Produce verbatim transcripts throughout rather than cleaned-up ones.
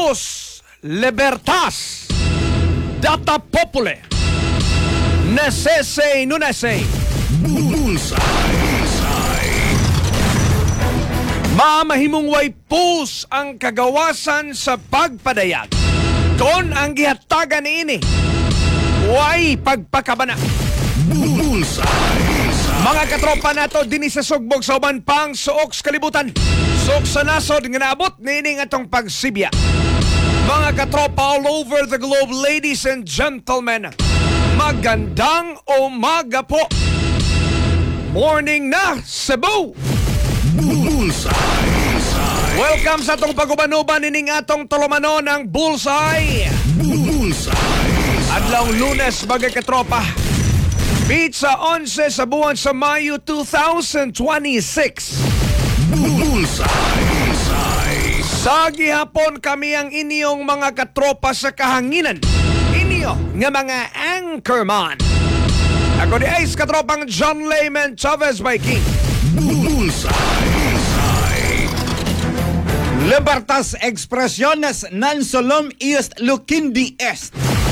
Habemus Libertas Data Populi Necese Nunese Mamahimong way pus ang kagawasan sa pagpadayag. Doon ang gihatagan ini. Way pagpakabana. Mga katropa nato dinhi sa sugbog sa uban pang suok sa kalibutan. Suok sa nasod nga naabot nining atong pagsibya. Mga katropa all over the globe, ladies and gentlemen, magandang umaga po. Morning na, Cebu! Welcome sa atong pag-uban-uban ining atong tulumanon ng Bullseye. Adlaw Lunes, bagay katropa. Pizza eleven sa buwan sa Mayo twenty twenty-six. Sa gihapon kami ang inyong mga katropa sa kahanginan. Inyo nga mga anchorman. Ako di Ace katropang John Layman Chavez by King. Libertas expresiones nan solom ius lukindi est.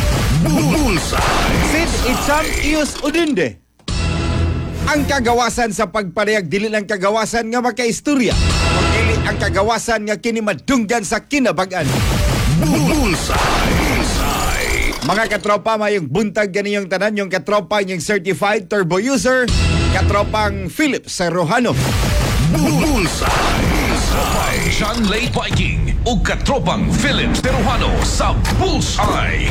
Sid icham ius udinde. Ang kagawasan sa pagparehag dili lang kagawasan nga makaistorya. Dili ang kagawasan nga kini madunggan sa kinabagan. Mga katropa, mayong buntag ganiyong tanan, yung katropa yung certified turbo user, katropang Philip Serrojano. John Lay Viking o katropang Philip Serrojano sa Bullseye.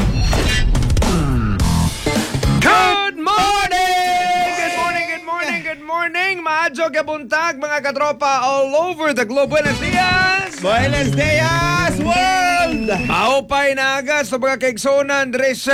Good morning! Good morning, good morning, good morning! Maadyo kabuntag, mga katropa all over the globe. Buenos dias! Buenos dias, world! Maupay na agad sa mga kaigsonan, Dres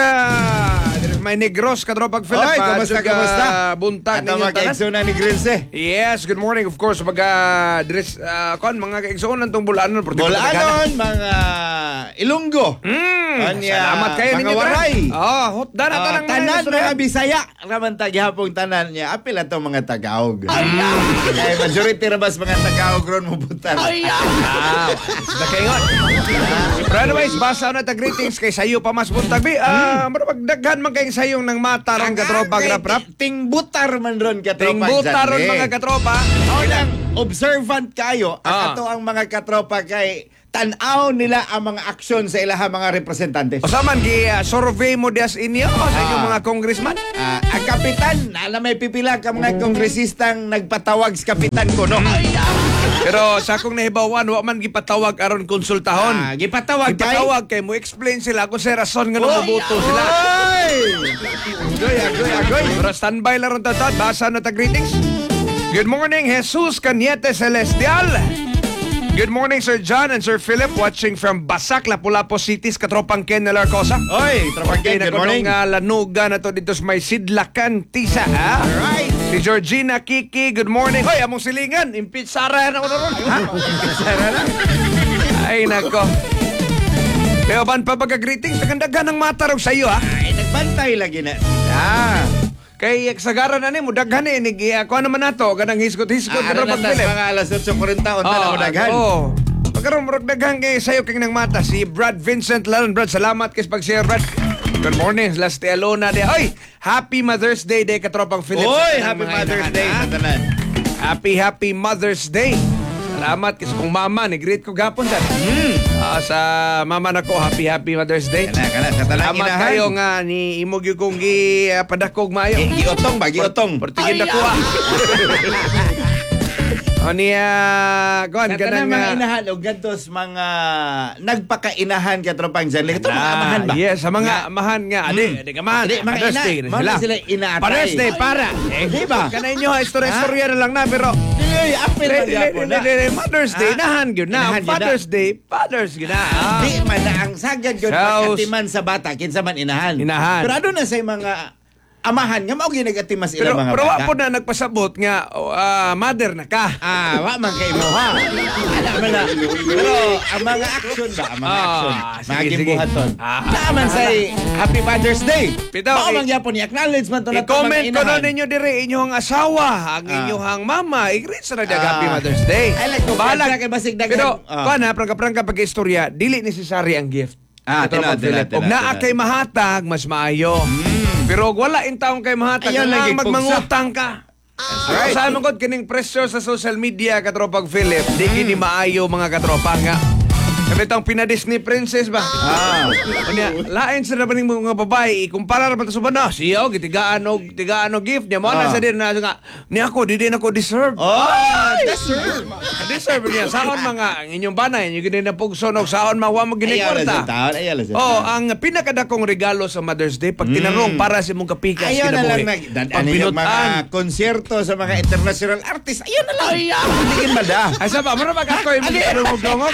may Negros, katropang Philip. Oy, kamusta, Adyo ka kamusta? Buntag At ang ninyong mga tanan. kaigsunan ni Grilse. Yes, good morning, of course. Mga Dres, uh, kon, mga kaigsonan tong bulanon. Bolanon, mga Ilonggo. Mm, Anya, salamat kayo mga ninyo, Dres. waray. Oh, hot dana Ah, tanang tanan mga mga Bisaya. Raman tagihapong tanan niya. Apil atong mga Tagaog. Kaya majority rabas mga Tagaog ron mubutan. Ah, nakaingon. Pero anyways, basa na ta greetings kay sayo pa mas buntag bi. Ah, Hmm. uh, magdaghan man kayong sayong ng mata ron katropa grap-rap. Tingbutar man ron katropa. Tingbutar ron mga katropa. Ilang observant kayo. Ang Ah. ato ang mga katropa kay tanaw nila ang mga aksyon sa ilaha mga representante. Usaman gi uh, survey mo dias inyo o sa inyong Ah. mga congressman. Ah, ang kapitan, alam may pipila ka mga kongresistang nagpatawag sa kapitan ko, no? Pero sa akong nahibawan, wa man gipatawag aron konsultahon. Ah, gipatawag kay... Gipatawag kay mo explain sila kung sa rason nga namubuto sila. Oy! Agoy, agoy, agoy. Pero standby lang ron tatad. Basa na ta greetings. Good morning, Jesus Cañete Celestial. Good morning, Sir John and Sir Philip, watching from Basak, Lapu-Lapu Cities, katropang Ken na Larcosa. Oy, tropang Ken, good morning. Uh, lanuga na to dito sa may Sidlacan, Tisa, ha? Alright. Si Georgina Kiki, good morning. Hoy, among silingan, impeach Sara na ko na ron. Ha? Sara na. Ay, nako. Pero ban pa pagka-greetings, nakandagan ng mata raw sa iyo, ha? Ay, nagbantay lagi na. Ah. Kay eksagaran na ni mo daghan ni nig ako naman nato kanang hiskot-hiskot Ah, pero ano na, pagpili. mga alas eight forty taon na mo daghan. Oh. Pagkaroon mo daghan kay sayo king nang mata si Brad Vincent Lalon. Brad, salamat kay pag-share, Brad. Good morning, Las Alona de. Oy, happy Mother's Day day katropang Philip. Oy, happy Mother's Day sa tanan. Happy happy Mother's Day. Salamat kasi kung mama ni greet ko gapon sa. Hmm. Ah, sa mama nako, happy happy Mother's Day. Kana kana sa tanan Salamat inahan. kayo nga ni imog yung kong gi uh, padakog mayo. Gi- Giotong ba, giotong. Portigin na kuha. O niya, kuhan, Sa tanan ganang... mga ah, inahan o gantos mga nagpakainahan ka tropang Janle. Ito mga amahan ba? Yes, sa mga amahan nga. Adi, Mm. adi ka man. Adi, mga Father's ina. Day na Mga sila. sila inaatay. Father's Day, para. Eh, Di ba? Kanay nyo, istorya-istorya na lang na, pero... Ay, apel Le- man le- yapon na. le- le- Mother's Day, Ah, nahan yun na. inahan yun na. Father's Day, Father's yun na. Ah. Di man na ang sagad yun Saus. pagkatiman sa bata kinsa man inahan. Inahan. Pero ano na sa mga amahan nga mao ginagatimas Pero, ila mga pero wa bata. po na nagpasabot nga, ah, mother na ka. Ah, wa man kay mo ha. Ala man na. Pero ang mga action ba, ang mga Ah, action, sige, mga sige. gimbuhaton. Ah. Naman say Happy Father's Day. Pitaw, Mao i- man gyapon i-acknowledge man to na to I-comment mga ko na inahan. ninyo dire inyong asawa, ang Ah. inyong mama. I-greet sa nagdag Ah. Happy Mother's Day. I like to Bahala. kaya kay basig daghan. Pero, Ah. kuha na, prangka-prangka pag-istorya, dili necessary ang gift. Ah, Ito, tinad, Pag Philip. tinad, Og tinad, naa tinad. kay mahatag, mas maayo. Pero og wala in taong kay mahatag, Ayaw nga lagi magmangutang ka. right. Sa mo kining pressure sa social media, katropag Philip, di kini maayo mga katropa nga. Kami itong pina-Disney princess ba? Ah. Kanya, lain sa naman mga babae, ikumpara naman ito sa bana. Siya, o, gitigaan o, tigaan o gift niya. Mga Ah. nasa din na, nga, ni ako, di din ako deserve. Oh, Ay! deserve. Deserve niya. Saon mga, ang inyong banay, yung gini na pugsonog, saon mawa mo Ayaw lang sa ginikwarta. taon, ayaw lang sa Oh, taon. ang pinakadakong regalo sa Mother's Day, pag tinanong para sa mong kapikas, Ayaw na lang kinabuhi. nag Pag ano yung pinutan. mga konsyerto sa mga international artists. Ayaw na lang. Hindi kin mada. Ay, sa ba? Mara mag ako yung mga dungog-dungog?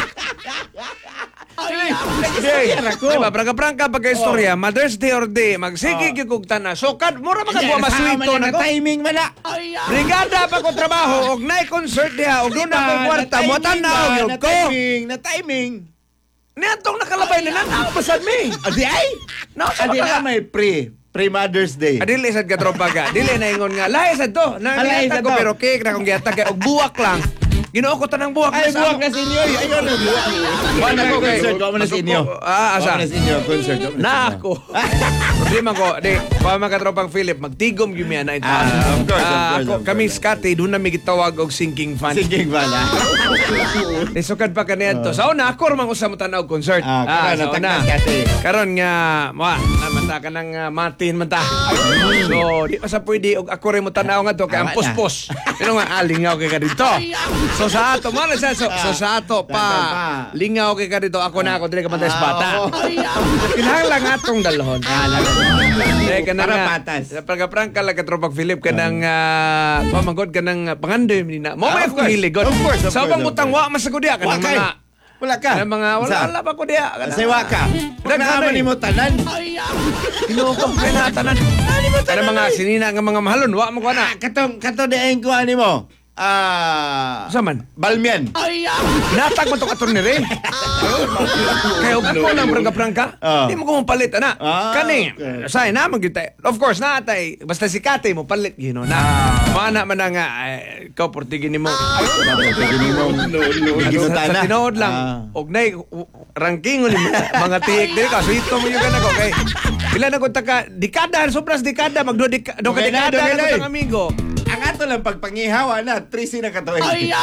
Nag-istorya ako. Diba, prangka-prangka pagka-istorya, Mother's Day or Day, magsige oh. Kukugtan na. So, kad, mura magagawa maswito na ko. Timing man na. Brigada pa ko trabaho, og naay concert diha, og doon ako kwarta, mo tanaw yun na ko. timing, na timing. Niatong nakalabay na nanaw, basad mi. Adi ay? No, sa Adi baka. na may pre. Pre-Mother's Day. Adili sad ka tropa ka. Dili na ingon nga. Lahi sad to. Na Lahi gihatag sad ko to. pero cake na kong gihatag kay og buwak lang. Ginoo ko tanang buwak. Ay, Sa buwak amo. na sa inyo. Ayaw na buwak. Buwak na ko kay- Concert, buwak mo na sa inyo. Ah, asa? Buwak mo na sa inyo, concert. buwak mo Na sa inyo. ako. Problema ko, di, pa mga tropang Philip, magtigom yung yan na ito. Ah, of course, of Ah, course, ako, of kami course. skate, doon na may gitawag og sinking fan. Sige, bala. Isukad pa kaniyan to. Sa una, ako ramang usam tanaw concert. Ah, karon, sa una. natakdan ka, te. Karon nga, ma, namata ka ng uh, matin man ta. So, di pa sa pwede, og ako rin mo tanaw nga to, kaya ang Ah, wala. puspos. Pero nga, ah, lingaw kay ka dito. So sa ato, mo na siya, so, so sa ato Dato pa. pa, lingaw kay ka dito, ako na ako, dili ka man tayo sa bata. Ah, oo. Kinahanglan nga atong dalhon. Eh, ka Para nga, patas. prangka-prangka lang ka tropag Philip, ka ng, uh, pamangod ka ng uh, pangandoy. Na. Mo Ah, may of akong course. hiligod. Of course, of Sa course, bang of utang, course. wa masagudya ka Wa ng kay. mga... Wala ka. Ng mga, wala, Sa- wala pa ko diya. Sayawa ka. Pag naaman ni mo tanan. Kinukom kay natanan. Ano mga sinina nga mga mahalon, wa mo ko na. Ah, katong, katong diayin ko ani mo. Ah... Sa man? Balmian. Natag mo itong attorney rin. Kaya huwag ako lang prangka-prangka. Ah. Hindi mo ko palit, ana. Ah, Kani, okay. say na magkita. Of course, natay. Basta si Kate mo palit, gino na. Mana man na nga, eh, ikaw, portigin mo. Dapat tiginin mo. Sa, sa tinood lang, Ah. og nay ranking ni mga tiyik dili ka suito mo yung kana ko kay pila na ko taka dekada sobras dekada magdo dekada do ka Okay na, dekada okay na na, ko eh. tang amigo. Ang ato lang pagpangihawa na, trisi na katuig.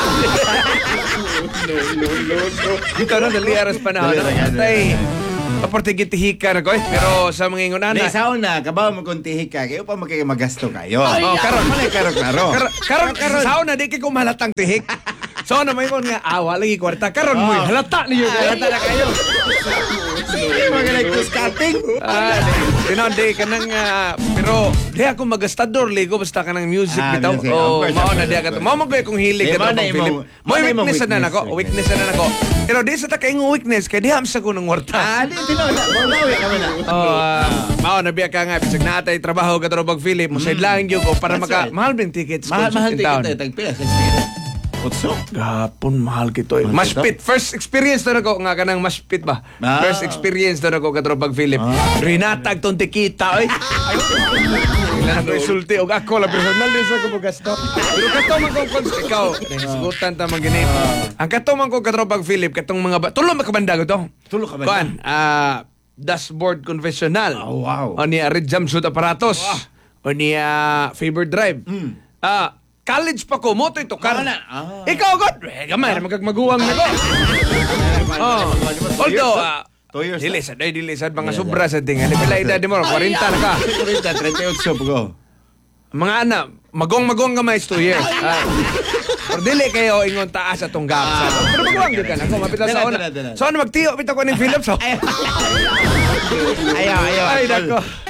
Dito na dali aras panahon. Dali ra, dali ra. Tay paportigitihika na ko eh. Pero sa mga ingon Di ana. sauna, kabaw mo kung tihi ka, kayo pa magkagasto kayo. Oh, karon Wala karo klaro. Kar- karon karon sa na di kay ko mahalatang tihik. So na may ingon nga awa lagi kwarta karon mo Oh. halata niyo halata na kayo. Mga like cutting. Ah, tinonde ka nang ah, pero di ako magastador ligo basta ka ng music Ah, bitaw. music. Of Oh, course, mao of na course, di of ka. course. Mao man ko yung hilig Di, ka mao to na pang imong- Philip. mao Mo na imong weakness na weakness, nako, weakness. weakness na nako. Pero di sa ta kay imong weakness kay diha sa ko ng warta. Ah, di tinood na. Bawi ka na. Oh, ah, mao na biya ka nga bisag natay trabaho ka to pag Philip, mo sideline gyud ko para That's maka right. mahal bin tickets. Mahal mahal concert in town. ticket tayo tagpila sa Utso. Gapon mahal kito eh. Mahal Maspit. First experience na nako nga kanang maspit ba? Ah. First experience na nako katro pag Philip. Rinatag tong tikita oy. Kailangan ko isulti og ako la personal din sa ko gasto. Pero kato man kong cons ikaw, sigutan ta man gini. Ang kato man ko katro pag Philip katong mga ba- tulo makabanda ko to. Tulo ka ba? Kuan, ah dashboard confessional. Oh, wow. O ni Red Jumpsuit aparatos. O ni ah, Favor Drive. Ah, college pa ko, moto ito kar. Ah, na. Ah. Ikaw god, eh, gamay na magagmaguwang na ko. Oh. Although, ah, Two years. dili sad, ay dili sad mga sobra sa tinga. Pila edad mo, forty na ka. Sigurita, thirty-eight ko. Mga anak, magong-magong gamay is two years. Ah. Pero dili kayo ingon taas atong gap. Pero magawang gyud ka na ko, mapita sa Dala, una. dala, dala. So ano magtiyo bitaw ko ning Philip so. Ayaw, ayaw. Ay Tol. nako.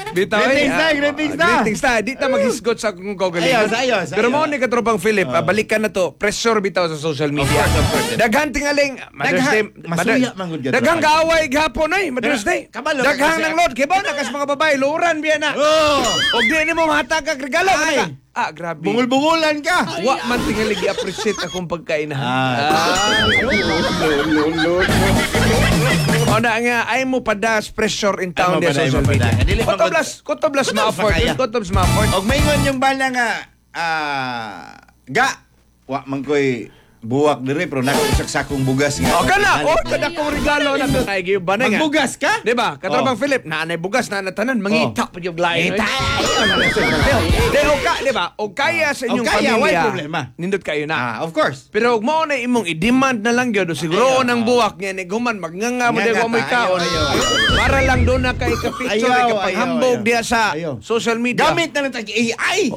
Bitaw, Greetings eh, na, ah, greetings ah, na. Greetings na. Di ta maghisgot sa kung kaugalingon. Ayos, ayos, Pero ayos. mo ni katropang Philip, ah, balikan na to. Pressure bitaw sa social media. Of course, of course. Daghan tingaling. Mother's Daghan. Day. Masuya man gud ka, Daghang tropang. kaaway gahapon ay Mother's Pero, Day. kabalo, Daghang kasi- ng load. Kibaw na kas mga babae. Luran biya na. Oh! Og di ni mo mahatag kag regalo. Ay. Ay. Ah, grabe. Bungul-bungulan ka. Wa man tingali gi-appreciate akong pagkainahan. Ah. O na nga, ay mo padas pressure in town Ay mo di padas, social ay mo media. padas. Dili pa Kotoblas, kotoblas Kotoblas ma-afford. pa kaya. Kotoblas ma-afford. Og maingon yung bala nga ah ga wa man koy buwak dire pero nako saksakong bugas nga. O ka na, o kada kong regalo na to. Ay, giyo ba na nga? Magbugas ka? Di ba? Katrabang Oh. Philip, naanay bugas na natanan, mangita pa yung lain. Ngita. Di, o ka, di ba? O kaya sa O inyong kaya, pamilya. why problema? Nindot kayo na. Ah, of course. Pero mo na imong i-demand na lang yun, siguro Ayaw. ng buwak niya, ni guman, magnganga mo Nganga di ko may ta, kaon. ayaw, ayaw. Para lang doon na kay ka-picture, Ayaw, ay kapaghambog ayaw, diya sa ayaw. social media. Gamit na lang tag A I.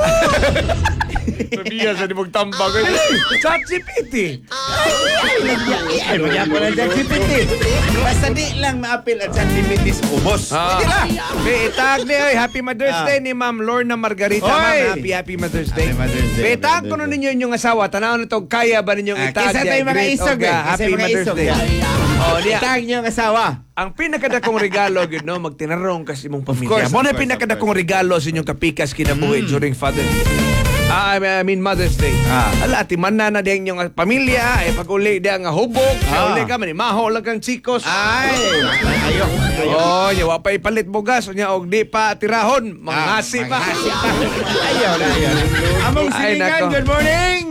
Sabihan sa di magtambag. Chat G P T. Ay, magya pa lang dyan G P T. Basta di lang ma-appeal at San Limitis ubos. Ah. Pwede na. May itag ni oy, Happy Mother's Ah. Day ni Ma'am Lorna Margarita. Oy. Ma'am, happy happy Mother's Day. Happy Mother's Day, May Happy itag Mother's ko nun Day. ninyo inyong asawa. Tanaw na to, kaya ba ninyong Ah, itag? kaysa diya, tayo mga great isog, og, eh. ah, Kaysa Happy mga Mother's isog, Day. eh. Oh, diya. Itag niyo ang asawa. Ang pinakadakong regalo gyud no magtinarong kasi imong pamilya. course, Mo of na course, pinakadakong of course. regalo sa inyong kapikas kinabuhi during Father's Day. Ah, I mean Mother's Day. Ah. Ala timan na na diyang inyong pamilya ay pag-uli diya nga hubog, Ah. uli ka man maho lang kang chikos. Ay, ayo. Oh, nya wa pa ipalit bugas nya og di pa tirahon, manghasi pa. Ayaw na, ayaw. Among Ay, silingan, nako. good morning.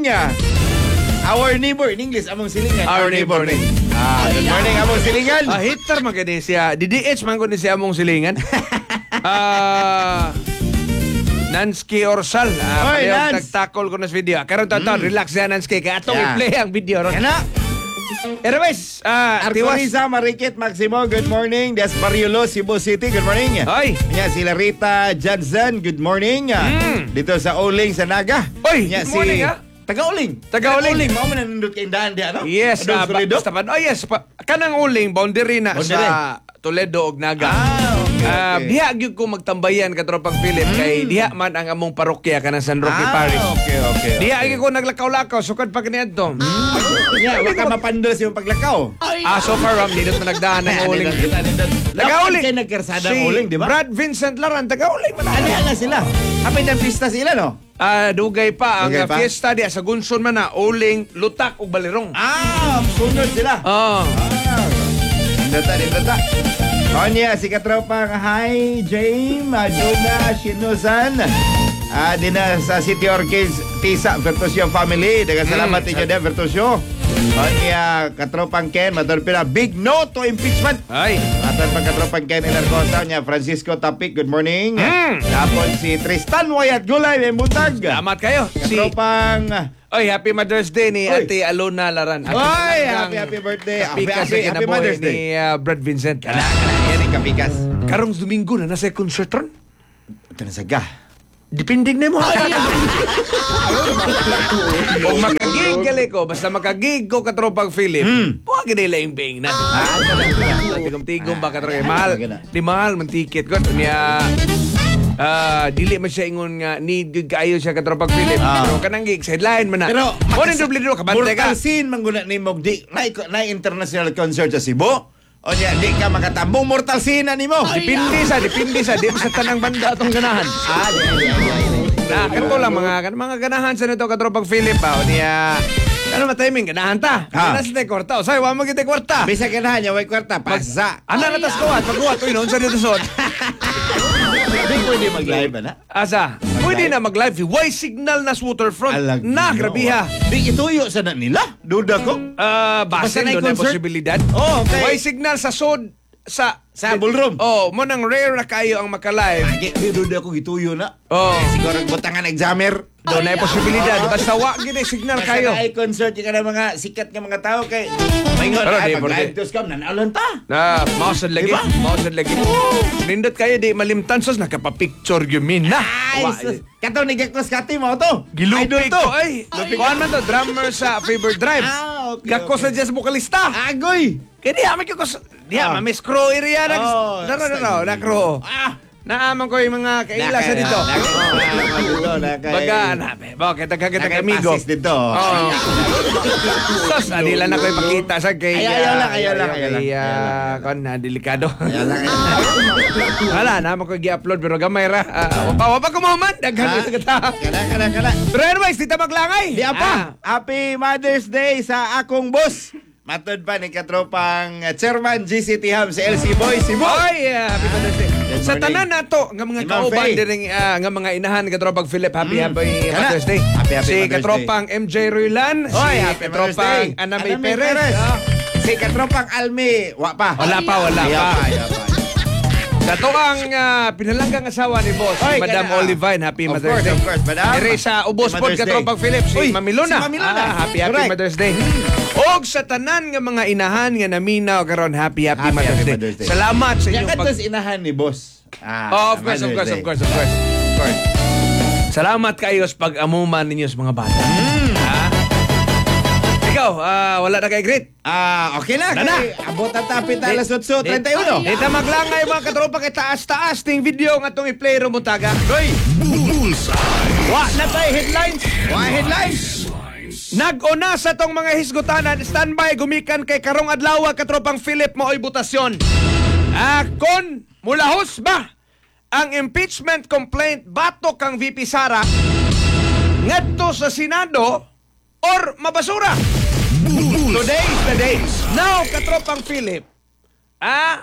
Our neighbor, in English, among silingan. Our neighbor. Ah, good morning, among silingan. Ah, hitter man gani siya. D D H man gani siya among silingan. Ah, Nansky Orsal. Ah, Oy, palihog Nans. tagtakol ko na sa video. Karon taon, taon, relax yan, Nansky. Kaya atong Yeah. i-play ang video ron. Yan na. Anyways, ah, tiwas. Arcorisa, Marikit, Maximo, good morning. Des Barriolo, Cebu City, good morning. Oy. Nya si Larita Judson, good morning. Mm. Dito sa Oling, sa Naga. Oy, Nya good morning, ah. Taga-Uling. Taga-Uling. Mao man nandun kay daan di ano? Yes, Adong ah, ba- Solido? basta pa. Oh, yes. Pa, kanang uling, boundary na Boundary. sa Toledo ug Naga. Ah, okay, Ah, okay. diha gyud ko magtambayan katropang Philip kay diha man ang among parokya kanang San Roque Ah, Parish. okay, okay. Diha gyud ko naglakaw-lakaw sukad pa kaniadto. Nya, wa ka mapandos yung paglakaw. Ah, so far ram nindot man nagdaan ng uling. Taga-uling. Kay nagkarsada ng uling, di ba? Brad Vincent Laran, taga-uling man. Ano yan na sila? Hapit ang pista sila, no? Ah, dugay pa ang Dugay ah, pa? fiesta diha sa Gunson man na uling, lutak ug balirong. Ah, sunod sila. Oh. Data, data. O niya, si katropang hi, James, Aduna, Shinusan. Ah, di na sa City Orchids, Tisa, Vertusio family. Daga salamat Mm. ninyo din, Vertusio. O niya, katropang Ken, madorpila, big no to impeachment. Ay. Atan pa katropang Ken Ilarcosa niya, Francisco Tapik, good morning. Mm. Tapos si Tristan Wayat Gulay, may mutag. Salamat kayo. Si Katropang... Oy, happy Mother's Day ni Oy. Ate Alona Laran. Ate Oy, Talagang happy, happy birthday. Happy, Happy, kasi happy, happy kinabuhi Mother's Day. ni ah, Brad Vincent. Kana, kana, yan yung kapikas. Karong Domingo na nasa concert ron. Ito na saga. Depending na mo. Kung makagig gali ko, basta makagig ko katropang Philip, Hmm. huwag nila yung bing na. Ah, Tigom-tigom ba katropang mahal. Di mahal, man ticket ko. Niya, ah, dili man siya ingon nga, need yun kaayo siya katropang Philip. Ah. Pero kanang gig, sa headline man na. Pero, mo ni doble dito, kabante ka. Mortal scene, mangguna ni Mogdi. Na, na international concert sa Cebu. O niya, di ka makatambong mortal scene na ni mo. Dipindi sa, dipindi sa, di sa tanang banda atong ganahan. Ah, di, di, di, di. Na, kanto lang mga kan mga ganahan sa nito katropang Philip pa. O niya, ano matiming ganahan ta? Ah. Ano sa tayo kwarta? O sa'yo, wala mo kita kwarta. Bisa ka na niya, way kwarta, pasa. Ana na tas kuwat, pagkuwat, uy, noon sa dito son. Di pwede mag-live, ana? Asa, pwede na mag-live. Why signal na sa waterfront? Alag, Na, no. grabe ha. Di ituyo sa na nila. Duda ko. Ah, Basta basin na doon na concert? posibilidad. Oh, okay. Why signal sa sod sa Sa ballroom. Oh, mo nang rare na kayo ang maka-live. Agi, di duda ko ituyo na. Oh, Siguro butangan examer. doon na posibilidad. Basta wa gid signal Basta kayo. na ay concert yung ka na mga sikat nga mga tao kay maingon Pero ay di, pag-live burde. to scam nanalon ta. Na, mausad lagi. Diba? Mausad lagi. Nindot kayo di malimtan sos nakapapicture yun min na. Ay, Wa, sus. Kato ni Gekos Kati mo to. Gilupi Idol ko ay. Kuhan man to, drummer sa Favor Drive. Ah, okay, Gako sa okay. jazz vocalista. Agoy. Kaya di amin ko, di Ah. ama, miss crow area na. Oh, No, no, no, no, na crow. Ah, Naaman ko yung mga kaila sa dito. Baga, nabe. Bakit kita amigo? Nakapasis dito. Oo. Sos, adila na ko ipakita sa kay... Ay, ayaw lang, ayaw lang, ayaw lang. Kay, ah, kon, na, delikado. Ayaw lang, ayaw lang. Wala, naman ko i-upload pero gamay ra. Ah, Wapa, wapa ko mahuman. Daghan sa kata. Kana, kana, kana. Pero anyways, dita maglangay. Di Ah. apa? Happy Mother's Day sa akong boss. Matod pa ni katropang uh, chairman G C T Hub si L C Boy, si Boy. Oy, ah, happy Mother's Day. Good Sa morning. tanan nato nga mga Si Ma'am kauban Faye. diring ah, nga mga inahan katropang Philip, happy Mm. happy Kana. Mother's Day. Happy, happy si Mother's katropang M J Ruilan, Oy, si happy Mother's katropang Day. Anamay Anamay Perez. Perez. Ah. Si katropang Almi, wa pa. Wala pa, wala Ayaw pa. pa, ayaw pa. Dato ang uh, pinalanggang asawa ni Boss, Oy, Madam kana. Olivine, happy Of Mother's course, Day. of course, Madam. Ere sa ubos Happy pod Mother's katropang Day. Philip, si Uy, Mamilona. si Mamilona. Ah, happy happy Correct. Mother's Day. Og sa tanan nga mga inahan nga naminaw karon, happy happy, Happy, Mother's, happy Day. Mother's Day. Salamat sa Yan inyong ka pag... tos inahan ni boss. Ah, Oh, of course, of Mother's course, of Day. course, of course. Of course. Salamat kayo sa pag-amuman ninyo sa mga bata. Mm. Ha? Ikaw, ah, wala na kay great. Ah, okay na. Wala na. Kay abot ang tapit alas eight thirty-one. Dito maglangay mga katropa kay taas-taas ting video nga itong i-play ro mo taga. Roy, Bullseye. wa na tayo headlines. Wa headlines. Nag-una sa tong mga hisgutanan, standby gumikan kay karong adlaw katropang Philip maoy butasyon. Ah, kon mulahos ba ang impeachment complaint batok kang V P Sara ngadto sa Senado or mabasura? Today is the day. Now, katropang Philip, ah,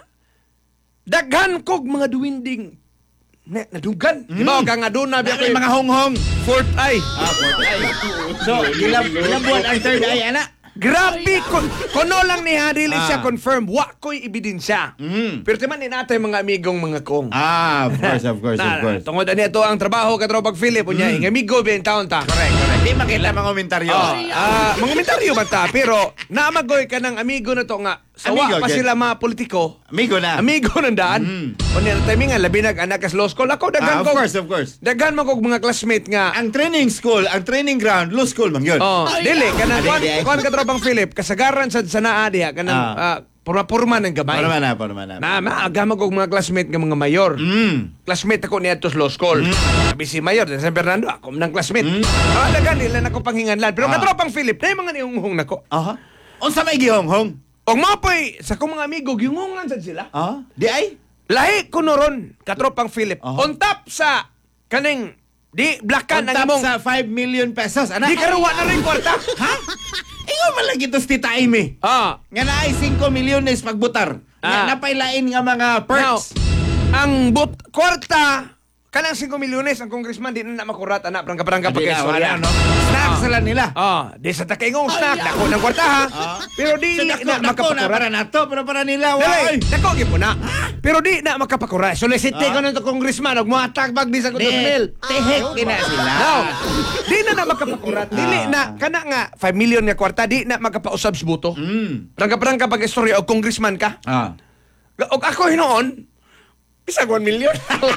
daghan kog mga duwinding na, nadugan. Mm. Diba, kang aduna biya ko May mga honghong. fourth eye. Ah, fourth eye. So, ilang, ilang buwan ang third eye, ana? Grabe, kon, kono lang ni Hadili Ah. siya confirm, wa ko'y ebidensya. Mm. Pero timan ni natay mga amigong mga kong. Ah, of course, of course, of Na- course. Tungod ani ito ang trabaho katropang Philip, unya, mm. amigo ben taon ta. Correct, correct. Di makita mga komentaryo. Oh, ah, mga komentaryo man ta, pero naamagoy ka ng amigo na to nga, sawa Amigo, pa good. sila mga politiko, Amigo na. amigo ng daan. Mm. O niya, timing nga, labi nag-anak kas law school. Ako, Ah, daghan of ko. course, of course. Daghan mo kog mga classmate nga, Ang training school, ang training ground, law school man yun. oh, dili, kanang Adi, kuan, adi, ay. kuan katropang Philip, kasagaran sa sanaa diha, kanang, Ah. ah, purma-purma ng gamay. Para man na, para man na. Na, maagamag kog mga classmate nga mga mayor. Mm. Classmate ako niya to sa law school. Sabi si Mayor, sa San Fernando, ako ng classmate. Mm. Ah, dagan nila na ko panghinganlan. Pero Ah. katropang Philip, na yung mga niyunghong nako. Aha. Unsa may gihonghong? Og mapoy, sa kong mga amigo, gingungan sa sila. Ah, di ay? Lahi ko noron, katropang Philip. Aha. On top sa kaning, di blakan On ang top imong, sa five million pesos, ana? di karuwa na rin kwarta. Ha? Ingo man lagi ito si Tita Amy. Ah, Nga na ay five milyones pagbutar. Nga Ah. napailain nga mga now, perks. ang but, kwarta, kanang five milyones, ang congressman, di na na makurat, anak, prangka-prangka pa Di kay na, Soria. wala, no? Snack sila nila. Ah, di sa takingong snack, dako ng kwarta ha. Ah. Pero di So, na dako, dako na makapakurat. para nato, pero para nila, Dali, wala. dako gyud po na. Pero di na makapakurat. Solicite ko Ah. na to congressman og mga tagbag di sa Di, kutos mil. tehek kina sila. Now, di na na makapakurat. Dili Ah. na kana nga five million nga kwarta di na makapausab sa buto. Mm. Prangka-prangka pag istorya og congressman ka. Ah. Og ako hinoon, bisag one million.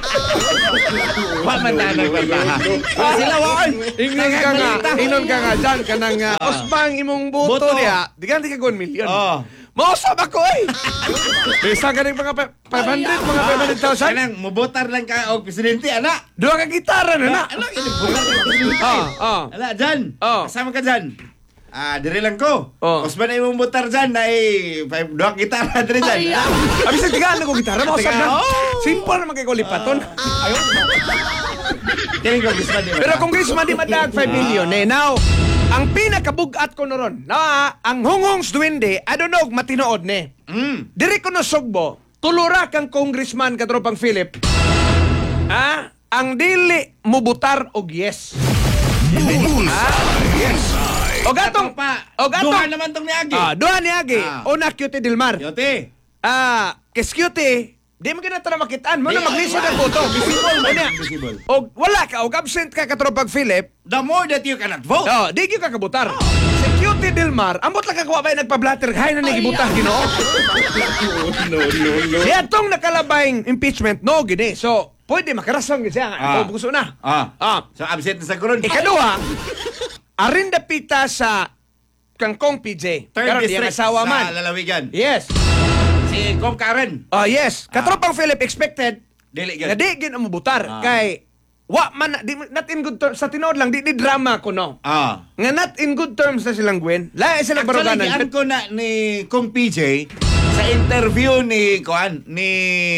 Wa man na nagbartaha. Ah, sila waon. Ingnon ka nga, ingnon ka nga dyan ka nang uh, osbang imong buto Buto. niya. Di ka di ka one million. Oh. Mausap ako eh. Bisa ka rin mga pa- five hundred, mga five hundred thousand. Kanang mubotar lang ka og presidente, ana. Dua ka gitara na na. Ana, ini butar ka presidente. Ah, ah. Ala, dyan. Oh. Kasama ka dyan. Ah, diri lang ko. Oh. Osman ay mong butar dyan na eh, five, dua gitara diri dyan. Abi sa tigaan ko gitara, mausap Tigaan, na. oh. Simple naman kay kulipaton. Ayaw. Kiling ko gusto di ba? Pero kung Congressman di madag five million eh. Now, ang pinakabugat ko noron, na ang hungongs duwende, I don't know, matinood ne. Mm. Diri ko no sugbo, tulura kang congressman katropang Philip. Ah, ang dili mubutar og yes. Ah, yes. O gatong pa. o gatong Duha naman tong niagi. Ah, duha niagi. Ah. Una cute Dilmar. Yote. Ah, kes cute. Di mo gina tara makitaan mo na Di, maglisod ay, ang boto. visible man, Unya. visible. Og wala ka og absent ka katropang Philip. The more that you cannot vote. Oh, di gyud ka kabutar. Si Cute Dilmar, ambot lang kakuha ba nagpa-blatter hay na nagibutah Ginoo. no, no, no. Siya tong nakalabayng impeachment no gini. So, pwede makarasong gyud siya. Ah. Ito gusto na. Ah. Ah. So, absent na sa kuron. Ikaduha, arin dapita sa Kangkong P J. Third Karon district diyang asawa sa man. Lalawigan. Yes. Si Kom Karen. Oh, yes. Katropang Philip expected Dili Nga gyud. di gyud ang mubutar Ah. kay wa man na- di, not in good terms sa tinuod lang di, di drama ko no. Ah. Nga not in good terms na silang Gwen. Lahi sila Actually, baruganan. gian ko na ni Kung P J sa interview ni Kuan ni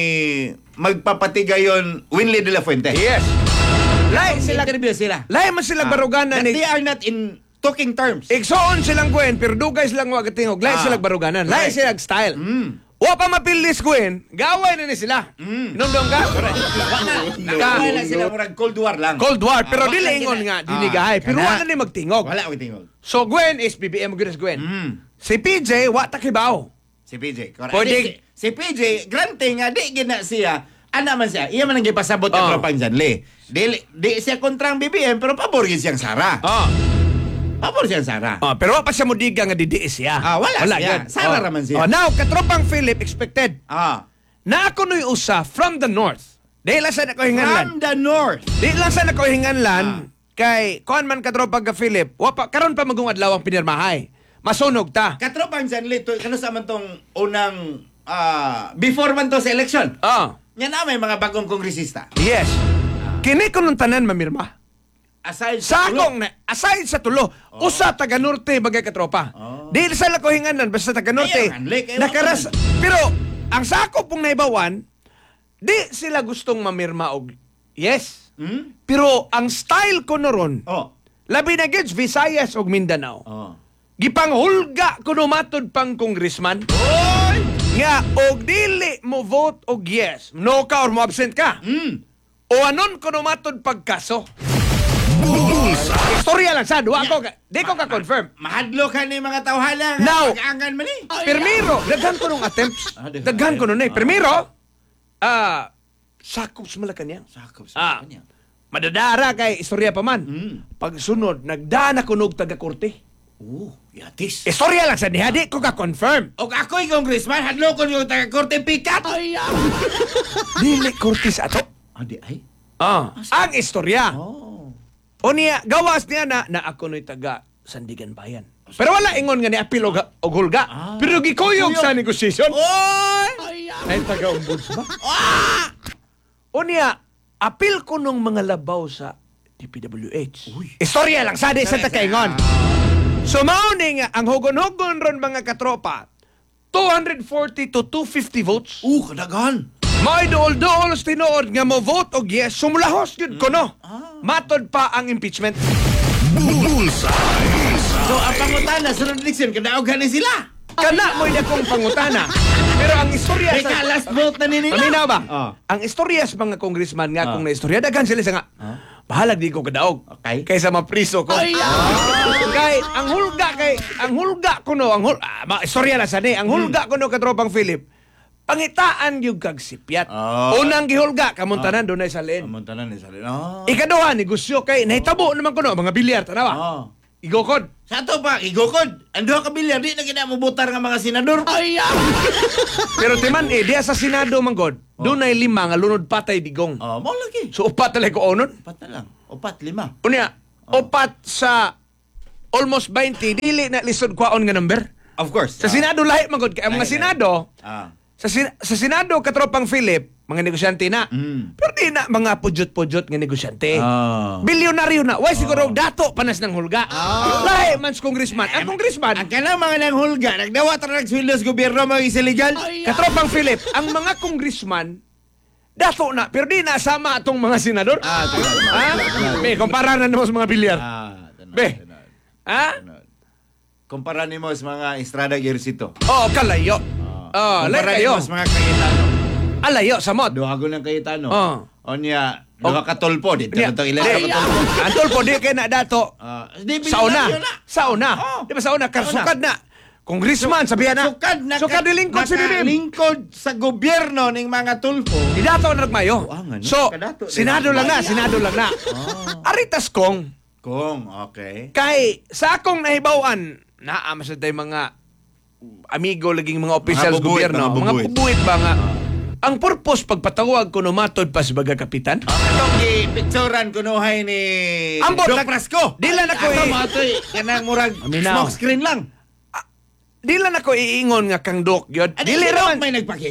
magpapatigayon Winley de la Fuente. Yes. Lahi sila interview sila. lahi man sila Ah, baruganan that ni they are not in talking terms. Igsoon silang Gwen, pero dugay silang wag tingog. Lahi Ah. silang baruganan. Lahi Right. silang style. Mm. Wa pa mapilis Gwen, gaway na ni sila. Mm. Inundong ka? Nakawala na sila murag Cold War lang. Cold War, pero Ah, dili wala ingon sila. nga, Ah, dinigahay. Pero kana. wala ni magtingog. Wala ko tingog. So Gwen is B B M Gwen Gwen. Mm. Si P J, wa takibaw. Si P J. Correct. Pwede- Si, si P J, granting nga, di gina siya. Ana man siya. Iya man ang gipasabot Oh. ang tropang Janli. Di, di siya kontrang B B M, pero pabor yun siyang Sara. Ah. Pabor siyang Sara. Ah, pero wa pa siya mudiga nga didiis siya. Ah, wala siya. yun. Sara Oh. raman siya. Oh, now, katropang Philip expected. Ah. Na ako nu'y usa from the north. Dahil lang sa nakohinganlan. From the north. Di lang sa nakohinganlan, Ah. kay kuan man katropang ka Philip, wa pa, karon pa magong adlaw ang pinirmahay. Masunog ta. Katropang Janli, to, kano sa man tong unang, ah, before man to sa election. Ah, Yan na may mga bagong kongresista. yes. Kini ko nung tanan mamirma. Aside Sa tulo. akong, na, aside sa tulo, usa taga norte bagay katropa. Oh. Di sa lakohinganan, basta taga norte. Ayaw, Hanli, kayo Nakaras, ako pero, ang sako pong naibawan, di sila gustong mamirma og yes. Hmm? Pero ang style ko noron, Oh. labi na gets Visayas og Mindanao. Oh. Gipanghulga kuno matod pang congressman. Oy! Nga og dili mo vote og yes, no ka or mo absent ka. Hmm. O anon kuno matod pagkaso. Istorya lang sa duwa ko, ka- di ko ka confirm. Mahadlo ka ni mga tawhala. Now- Pag-aangan man eh. Primero, daghan ko nung attempts. Ah, daghan. Daghan ko nun eh. Ah. Primero, ah, sakop sa Malacanang. Sakop Ah. sa kanya. Madadara kay istorya pa man. Mm. Pagsunod, nagdana ko nung taga-korte. Oh, yatis. Istorya lang sa niya, di ko ka confirm. O ako'y congressman, hadlo ko yung taga-korte pikat. Ay, Dili korte sa ato. Adi, ay. Ah, ang istorya. Oh. O niya, gawas niya na, na ako no'y taga Sandigan Bayan. Pero wala ingon nga ni apil og, og hulga. Ah. Pero gikuyog sa negosyasyon. Oy! Ay, taga-ombudsman. O niya, apil ko nung mga labaw sa D P W H. Istorya lang, sadi sa takaingon. So, mauni nga, ang hugon-hugon ron mga katropa, two forty to two fifty votes. Uh, kadaghan. May dool-dool tinuod nga mo vote og yes, sumulahos yun ko no. Ah. Matod pa ang impeachment. So, ang pangutana, sunod election, kadaogan ni sila. Kana mo na kong pangutana. Pero ang istorya May ka, last vote na nila. Paminaw ba? Oh. Ang istorya sa mga congressman nga Ah. kung naistorya, daghan sila sa nga, bahalag di ko kadaog. Okay. Kaysa mapriso ko. Ay, Kay, ang hulga kay, ang hulga ko no, ang hul, ah, ma- istorya lang sa ni, ang hulga ko no katropang Philip, pangitaan yung kagsipyat. Ah. Unang gihulga, kamuntanan doon ay sa liin. Kamuntanan ni Salin. Oh. Ikaduha, negosyo kay, nahitabo naman ko no, mga bilyar, tanawa. Oh. Igokod. Sa ato pa, igukod. Ando ka bilyar, di na kinamubutar nga mga senador. Ay, Pero timan eh, diya sa Senado manggod, doon ay lima nga lunod patay digong. Oh, mo lagi. So upat talaga ko onon. Upat na lang. Upat, lima. Unya, upat sa almost twenty, dili na lisod kwaon nga number. Of course. Sa Senado lahi manggod kay ang mga Lahi, lahi. Senado, Ah. sa Sin- sa Senado katropang Philip, mga negosyante na. Mm. Pero di na mga pujot-pujot nga negosyante. Ah. Bilyonaryo na. Why siguro dato panas ng hulga. Lahi man sa congressman. Ang congressman, Ang kanang mga nanghulga, nagdawa tara nagsweldo sa gobyerno mga isiligal. katropang Philip, ang mga congressman, dato na, pero di na sama atong mga senador. Ah, tunod. Ha? Be, kumpara na naman sa mga bilyar. Ah, tunod, Be. tunod, Ha? tunod. Kumpara nimo sa mga Estrada Gersito. Oo, kalayo. Oh, layo Kumpara kayo. nimo sa mga Cayetano. Alayo, samot. Duhago ng Cayetano. Oh. Onya, duha ka tolpo. Di Niya, tanong ilan di, ka tolpo. ang tolpo, di kayo na dato. Ah, di, Sa una. bilyonaryo na. Sa una. Oh. Di ba sa una? Karsukad na. Congressman, sabihan na. Sukad na Sukad ni lingkod si Bibim. lingkod sa gobyerno ng mga tulpo. Di dato na nagmayo. Oh, ang ano? So, Kadato, di Senado ba? lang na, Senado lang na. Aritas kong, Kung, okay. kay sa akong nahibawan, naama sa tayo mga amigo, laging mga officials Mga bubuit, gobyerno, mga mga bubuit. bubuit ba nga, ang purpose pagpatawag ko numatod pa sa baga kapitan, Atong gipicturan kunuhay ni Ambot, Doc nag- Frasco. Dila na ko Ato eh. mo atoy kanang murag Aminaw. smoke screen lang. di lang ako iingon nga kang dok, yun. Dili Dili raw raman. may nagpakita.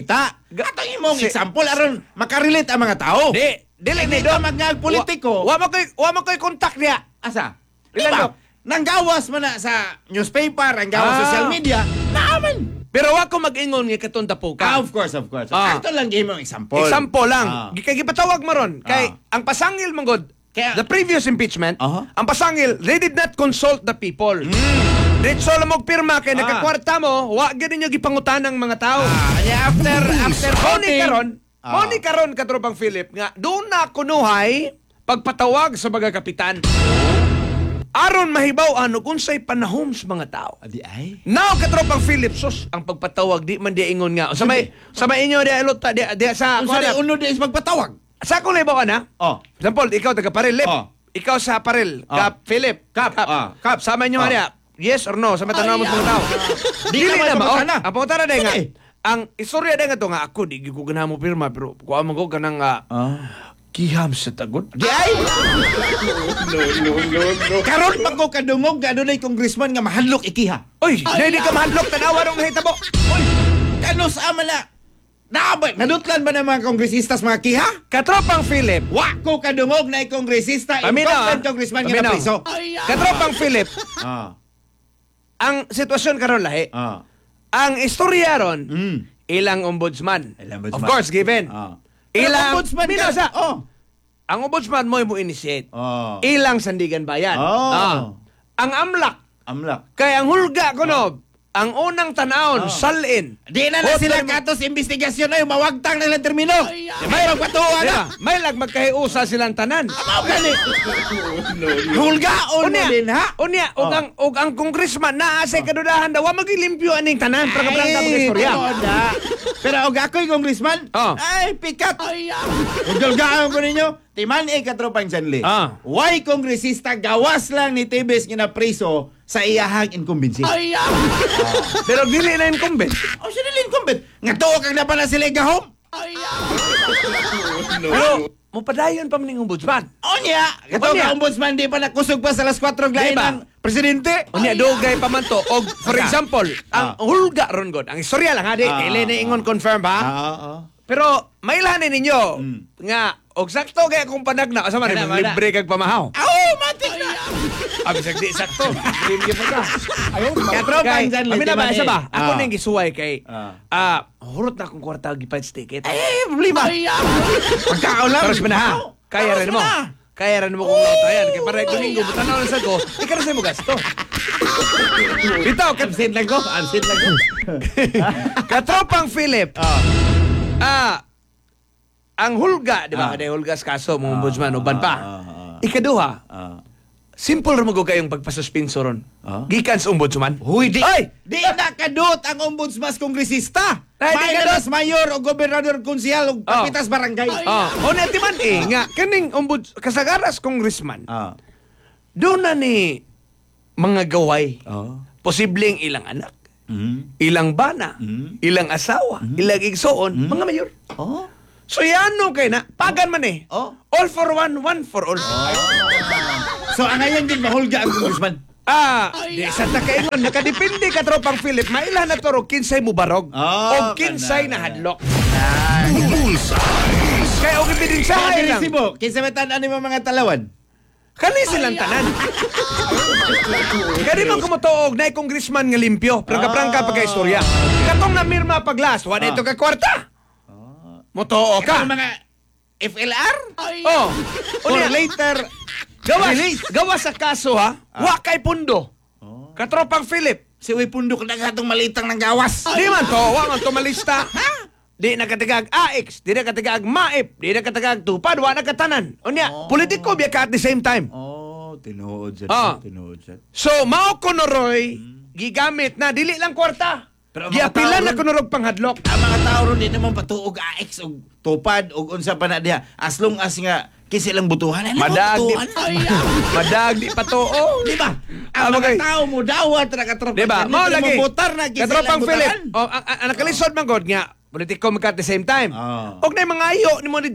Ga- Atong imong Si- example aron makarelate ang mga tao. Di, dili Hindi ni ka Dok. magnyag politiko. Wa, wa mo koy wa mo koy kontak niya. Asa? Ilan, Diba? Dok? Nanggawas man na sa newspaper, ang gawas Ah. social media. Naaman. Pero wa ko mag-ingon nga katong dapo Ah, ka. of course, of course. Ah. Ato lang game ang example. Example lang. Ah. Gi- Kay gipatawag mo ron kay Ah. ang pasangil manggod. Kaya- The previous impeachment, Aha. ang pasangil, they did not consult the people. Diretso lang mo pirma kay Ah. nagkakwarta mo, wa gid ninyo gipangutan ng mga tao. Ah, yeah, after after Mo ni voting. karon, Ah. mo ni karon katropang Philip nga doon na kunuhay pagpatawag sa mga kapitan. Aron mahibaw ano kung say panahom sa mga tao. Adi ay. Now katropang Philip sus ang pagpatawag di man di ingon nga. Sa may sa may inyo di alota di, di sa Kung sa uno di is magpatawag. sa kung libaw ana. Oh. Example, ikaw taga Paril, Lip. Oh. Ikaw sa Paril, Oh. Kap Philip. Kap, ah, Kap. Sama inyo Oh. nga yes or no sa matanaw mo sa mga tao. Di Dili naman na mao. pangutana. Ang pangutana day nga. Sige. Ang istorya day nga to nga ako di ko ganahan mo pirma pero kuha man ko kanang ah, Ah. kiham sa tagod. Di ay. No, no, no, no. Karon pa ko kadungog nga dunay congressman nga mahadlok ikiha. Oy, dili ka mahadlok tanawa rong nahitabo. Oy, kano sa amala? Naabay, nadutlan ba ng mga kongresistas mga kiha? Katropang Philip. Wa ko kadungog na kongresista, Paminaw, incumbent ah. congressman nga Paminaw. na priso. Katropang Philip. Ah, Ang sitwasyon karon lahi. ah. Ang istorya ron, Mm. ilang ombudsman. Ilang ombudsman. Of course, given. Ah. Ilang ombudsman Minaw ka. sa. Oh. Ang ombudsman mo mo initiate. Oh. Ilang Sandigan Bayan. Oh. Ah. Ang amlak Amlak. kay ang hulga kuno, ang unang tanawon Oh. salin. Di na na Hotel sila mo- katos investigasyon ay mawagtang na lang termino. May magpatuwa na. Diba? May lag magkahiusa silang tanan. Amaw gani. Hulgaon mo Unya, din ha. unya, og Oh. ang og ang congressman naa sa kadudahan daw wa magilimpyo aning tanan para kabrang ka Ay, istorya. tinuod na. Pero og ako'y congressman, Oh. ay, pikat. Ug galgaan ko ninyo, timan eh katropang Janli. Ah. Why kongresista gawas lang ni Tibes nga na priso sa iyahang incumbency? Pero dili na incumbent. O siya nila incumbent. Nga tuwa kang na pala sila gahom. Pero mo padayon pa man ning ombudsman. O niya, kato Unya. ka ombudsman di pa nakusog pa sa alas kwatro glain Diba? ng presidente. Unya dugay pa man to. Og for Asa? example, ang Ah. hulga ron god. Ang istorya lang ha di, Ah, dili na ah, ingon confirm ba? Ah, ah. Pero mailahanin ninyo Mm. nga og sakto kay akong panagna asa man Mana, mo mana. libre kag pamahaw. Oh, matik na. Abi sa di sakto. Libre pa ka. Ayun, Katropang Janli, Ami na ba timan isa eh. ba? Ako Ah. ning gisuway kay Ah. ah hurot na akong kwarta gipads ticket. Eh, problema. Pagkaon lang. Pero sa ha. Kaya Pero rin mo. na. Kaya rin mo kung loto yan. Kaya para domingo, butanaw na sa ko, ikaw na sa'yo mo gasto. Bitaw, kat Absent lang ko. Absent lang ko. katropang Philip, Ah. ah, ang hulga, di Ah. ba? Kada hulga sa kaso, mga ombudsman, uban pa. ah, ah. Ikaduha, Ah. simple rin mo kayong pagpasuspenso ron. Ah. Gikan sa ombudsman. Huy, di, Ay! di na kadot ang ombudsman kongresista. Ay, di May kadot. nalas mayor o gobernador konsehal o kapitas barangay. Ah, o na timan eh, nga, kaning ombuds, kasagaras congressman, Ah. doon na ni mga gaway, Oh. posibleng ilang anak, Mm. ilang bana, Mm. ilang asawa, ilang igsoon, mga mayor. Oh. So yan no kay na, pagan man eh. Oh. All for one, one for all. So, ang ngayon din mahulga ang congressman. Ah, di sa takaingon, nakadepende ka tropang Philip, mailan na toro, kinsay mo barog, Oh, o kinsay kana. na hadlok. Bullseye. Kaya og ebidensyahay Kaya lang. resibo, kinsa may tanan mo mga talawan. Kani silang tanan. Kani man kumutuog na congressman nga limpyo, prangka-prangka pagka-istorya. Katong namirma paglas, wala ito ka kwarta. Mutuo ka. Ang mga F L R? Oh. Or Unya, later, gawas, release. gawas sa kaso ha, wa kay pundo. Katropang Philip. Si Uy Pundok na gatong malitang ng gawas. Di man to, wa man to malista. Di na katigag A X, di na katigag M A I P, di na katigag tupad, wa na katanan. Unya, politiko biya ka at the same time. Oh, tinuod siya. Ah. Tinuod siya. So, mao ko Roy, gigamit na, dili lang kwarta. Pero ang mga Giapila tao na ron- kunurog panghadlok. Ang mga tao ron di naman patuog A X o tupad o unsa pa na diha. As long as nga kisilang butuhan. Ano Madag di, butuhan? madag di pa to. Oh. Di ba? Ah, Ang mga bagay. tao mo dawat na katropa. Di ba? Mao lagi. Butar na kisilang Katropang Philip. butahan. Oh, ang, ang, ang nakalisod man god nga, politiko magka at the same time. Ah. Og na mga ayo ni mo dito.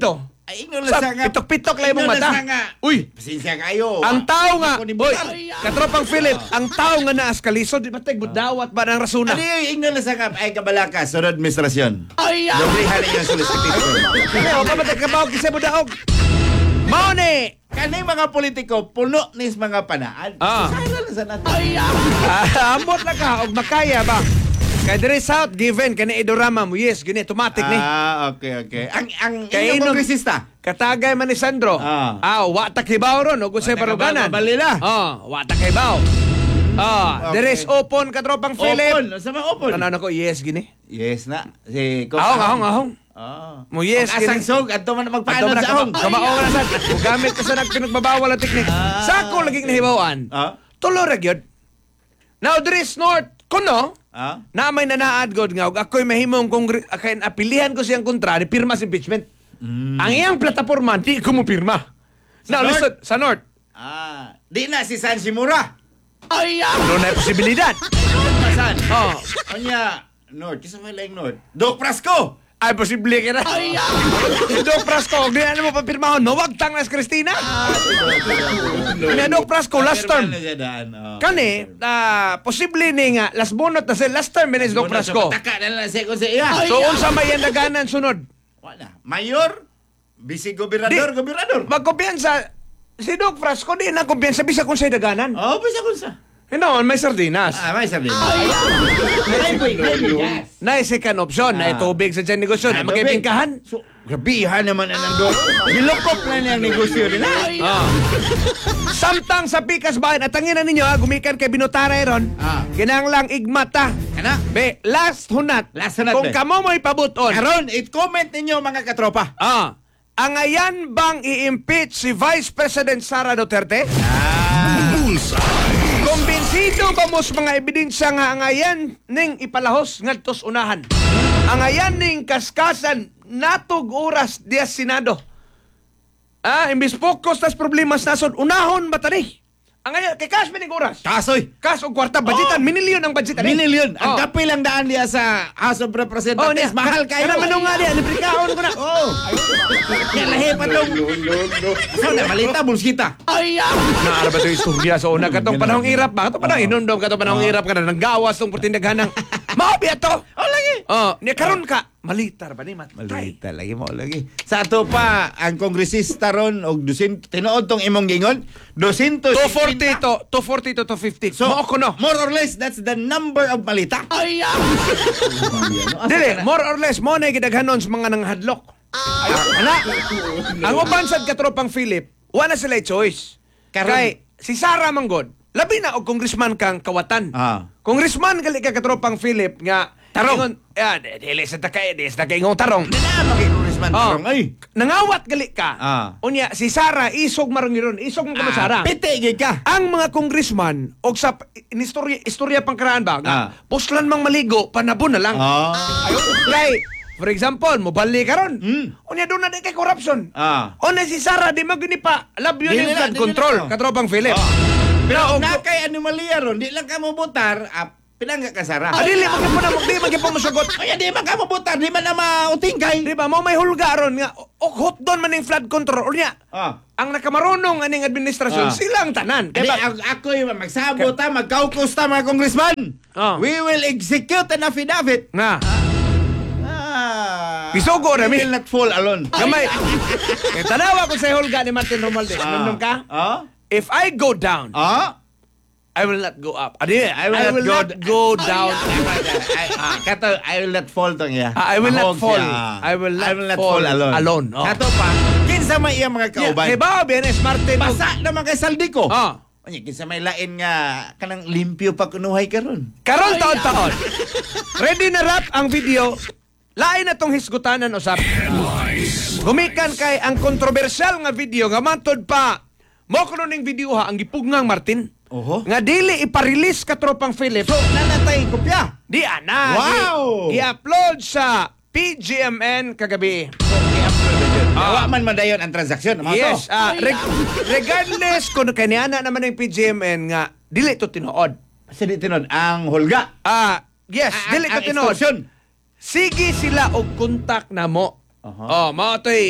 Ay, ingno Sa lang sa nga. pitok-pitok lang imong ingno lang mata. sa nga. Uy, Pasensya kayo. ang tao nga, Ako ni boy, Butal. katropang Philip, ang tao nga naas kalisod, di ba tayo budawat ba ng rasuna? Ano yung ingno lang sa nga? Ay, kabalaka. Sunod, administrasyon. Doblihan ninyo ang solicitation. Kaya, o pa ba tayo kabaw, kisay mo daog? Mauni! Kani mga politiko, puno nis mga panaan. Ah. Sana lang sa natin. Ah, ambot na ka, og makaya ba? Kay diri South, given, kani idorama mo, yes, gini, automatic ni. Ah, okay, okay. Ang, ang Kay inyong inom- kongresista. Katagay man ni Sandro. Ah. Ah, wa ta kibaw ron, og usay Wa ta baruganan. kibaw, balila. Oh, wa ta kibaw. Ah, Okay. there is open katropang Philip. Open. Sa mga open. Tanaw nako, yes, gini. Yes na. Si Kong Ahong, ahong, ahong. Ah. Mo yes, Ang asang gini. sog, ato man Ato magpaanan na sa ka, ahong. kamaong na sad. Kung gamit ka sa nagpinagbabawal ang teknik. Sako laging nahibawan. Ah? Tulo ra gyud. Now there is north kuno. Ah? Na may nanaad god nga og ako'y mahimong kongre akain apilihan ko siyang kontra ni pirma sa impeachment. Ang iyang plataporma di ko mo pirma. Sa Now North? listen, sa north. Ah. Di na si San Simura. Ano na posibilidad? Masan? Oh, Kanya, North. Kisa may laing North. Doc Prasco. ay posible ka na. Si Doc Prasco, di na mo papirmahon, mawag tang nas Cristina. Ni Doc Prasco last term. Pero ano siya daan, oh. Kani, ah, posible ni nga last bonot na sa last term ni Doc Muna Prasco. sa pataka na lang siya kung sa iya. So unsa may daganan sunod? Wala. Mayor, vice-gobernador, Di- gobernador. Magkumpiyansa si Doc Prasco di na kumpiyansa bisa kung sa'y daganan. Oh, bisa kung sa. Hindi, may sardinas. Ah, may sabi. May bigas. Na second option, na Ah. tubig sa dyan negosyo, na magkipingkahan. So, gabihan naman na ng doon. Gilokop na niya ang negosyo nila. Ah. Samtang sa pikas bayan, at tangin na ninyo, ha, gumikan kay Binutaray ron, Ah. kinanglang igmata. Kana? Be, last hunat. Last hunat, Kung be. kamo mo'y pabuton. Karon, i-comment ninyo mga katropa. Ah. Ang ayan bang i-impeach si Vice President Sara Duterte? Kumbinsido ba mo sa mga ebidensya nga ang ayan ning ipalahos ngadtos unahan? Ang ayan ning kaskasan natog oras diya Senado. Ah, imbis focus tas problemas nasod unahon ba tani? Ang ayan kay kas mining oras. Kasoy. Kas og kwarta budgetan, Oh. minilyon ang budget ani. Minilyon. Ang Oh. kapil ang daan diya sa House of Oh, Representatives. niya. Mahal kayo. Kana manong nga diya, librikaon ko na. Oh. Yan lahi pa tong. So, na malita, bulskita. Naara ba ito yung istorya sa una? Katong panahong irap ba? Katong panahong inundom, katong panahong irap ka na. Nanggawas tong purtindaghanang. Maabi ito! Oh, lagi. Oh, niya karon ka. Malitar ba ni matay? Malita lagi mo lagi. Sa ato pa ang kongresista ron og dusin tinuod tong imong gingon two two forty to two forty to two fifty. So Mao ko no. more or less that's the number of malita. Dili, more or less mo na gidaghanon sa mga nanghadlok. Ana. Ang uban sad katropang Philip, wala sila choice. Karon- Kay si Sara Manggod, labi na og congressman kang kawatan. Ah. Congressman gali ka katropang Philip nga Tarong. ingon, ya, dili sa takay, dili sa takay ngong tarong. Dala kay congressman Oh, tarong ay. nangawat gali ka. Ah. Unya si Sara isog marong ron, isog mo kamo Sara. Piti gid ka. Ang mga congressman og sa istorya istorya pangkaraan ba nga Ah. puslan mang maligo panabon na lang. Ah. Like, for example, mobali ka ron. Mm. Unya doon na di kay corruption. Ah. O na si Sara, di mo gini pa. Love yun Dili yung na, flood dili control. na. Katropang Philip. Ah. Pero og- na kay anomalya ron, di lang ka mo botar, ah, pinangga ka Sara. Ah, dili, magkip mo na, di magkip mo masagot. Ay, di man ka mo botar, di man na mautingkay. Di ba, mo may hulga ron nga, o hot doon man yung flood control. Unya, Ah. ang nakamarunong aning Ah. administrasyon, silang tanan. Di, Diba? ako, ako yung magsabot ta, magkaukos ta mga congressman. Ah. We will execute an affidavit. Nga, Ah. Isugo na, mi. Will not fall alone. gamay. Kaya tanawa ko sa hulga ni Martin Romualdez. Ah. Nandun ka? Ah? If I go down, Ah? I will not go up. Adi, I will, not, go down. I, ah, kato, I will not fall tong iya. Ah, I will not Mahog fall. siya. I will not fall, fall alone. alone, oh. Kato pa, kinsa may iya mga kauban. Hey, ba, Benes Martin? og- Basa naman kay Saldico. Ah. Anya, kinsa may lain nga kanang limpyo pa kunuhay karon. Karon taon-taon. Ready na rap ang video. Lain na tong hisgutanan usap. Gumikan kay ang kontrobersyal nga video nga matod pa. Mo kuno ning video ha ang gipuggang Martin. Oho. Nga dili iparelease ka tropang Philip. So, nanatay kopya. Di ana. Wow! Gi- I-upload sa P G M N kagabi. Awa man madayon ang transaksyon. Mga Yes, to. ah, reg- regardless kung kaniana naman ng P G M N nga dili to tinuod. Sa di tinod, ang hulga. Ah, yes, Ang- dili to ang tinuod. extortion. Sige sila og kontak na mo. Aha. Oh, mao toy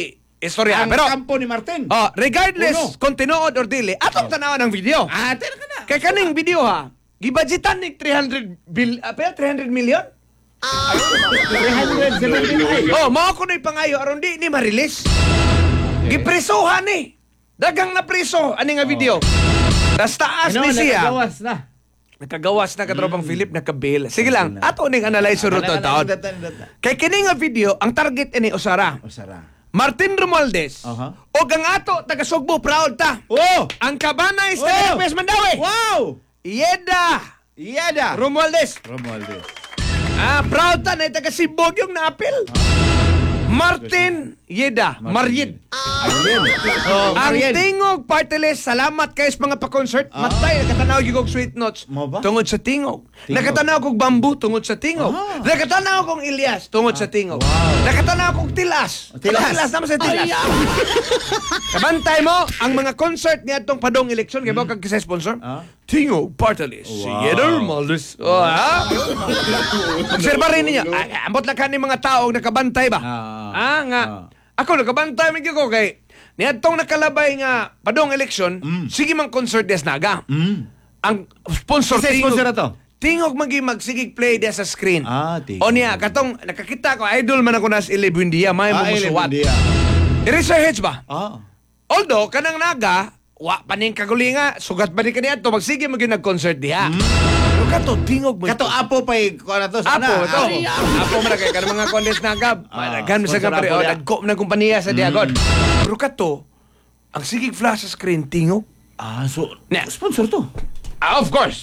istorya. Ang Pero, kampo ni Martin. oh, regardless Uno. kung tinuod or dili, atong tanawan ng video. Ah, tira ka na. Kay kaning video ha, gibudgetan ni three hundred bil, uh, three hundred million? three seventy-five. Oh, mao ko na ipangayo aron di ni ma-release. Gipresohan ni. Dagang na preso ani nga video. Tas taas Ano, ni siya. nakagawas na. Nakagawas na katropang Philip nakabil. Sige lang, ato ning analyze ro to taon. Kay kini nga video, ang target ini usara. O, Sara. Martin Romualdez. Aha. O ang ato taga Sugbo proud ta. Oh! Ang kabanay Oh! sa West Mandawi. Wow! Yeda Iyada. Romualdez. Romualdez. Ah, proud ta na taga Sibog yung naapil. Martin Yeda, Maryed. Ayun. Oh, Ang Marian. Tingog Party List, salamat kayo sa mga pa-concert. Ah. Matay, nakatanaw yung kong Sweet Notes Mo ba? tungod sa Tingog. Tingog. Nakatanaw kong Bamboo tungod sa Tingog. Ah. Nakatanaw kong Ilyas tungod sa Tingog. Nakatanaw kong Tilas. Tilas. Tilas, naman sa Tilas. Kabantay mo, ang mga concert niya itong padong eleksyon, kaya ba kag kisay sponsor? Ah. Tingog Party List. Si Yeder Maldus. Oh, ha? Obserba rin ninyo. Ay, ambot lang ka ni mga tao nakabantay ba? Ah. Ah, nga. Ah. Ako nakabantay mi ko kay niadtong nakalabay nga padong eleksyon, sige mang concert des naga. Mm. Ang sponsor Kisay tingog. sponsor na to? Tingog magi magsigig play des sa screen. Ah, tingog. O niya katong nakakita ko idol man ako nas Ile Buendia may Ah, mumusuwat. Ele Buendia. I-research ba? Ah. Although kanang naga wa paning kagulinga sugat ba ni kaniadto magsige magi nag-concert diha. Pero kato tingog mo. Kato apo pa'y kuha na to. Apo, sana. to. Apo man kay kanang mga kondes na gab. Ah, Madagan sa sponsor kapre Apo o ya. nagko ng kompanya sa Diagon. Pero kato ang sigig flash sa screen tingog. Ah, so, Na. sponsor to. Ah, of course.